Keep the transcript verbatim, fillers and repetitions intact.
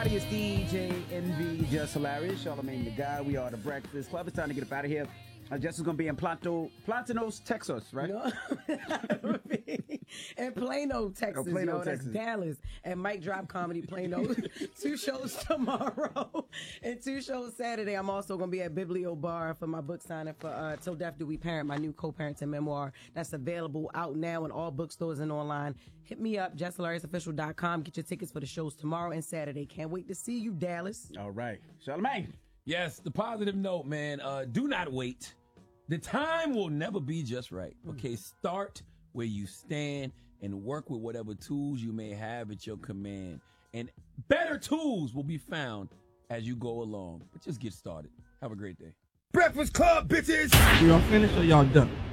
It's D J N V, Just Hilarious, Charlamagne the Guy. We are the Breakfast Club. It's time to get up out of here. Uh, Jess is going to be in Planto, Plantanos, Texas, right? No, in Plano, Texas. Oh, Plano, yo, Texas. That's Dallas. And Mike Drop Comedy, Plano. Two shows tomorrow and two shows Saturday. I'm also going to be at Biblio Bar for my book signing for uh, Till Death Do We Parent, my new co-parenting memoir. That's available out now in all bookstores and online. Hit me up, jess hilarious official dot com. Get your tickets for the shows tomorrow and Saturday. Can't wait to see you, Dallas. All right. Charlamagne. Yes, the positive note, man. Uh, do not wait. The time will never be just right. Okay, start where you stand and work with whatever tools you may have at your command. And better tools will be found as you go along. But just get started. Have a great day. Breakfast Club, bitches! Y'all finished or y'all done?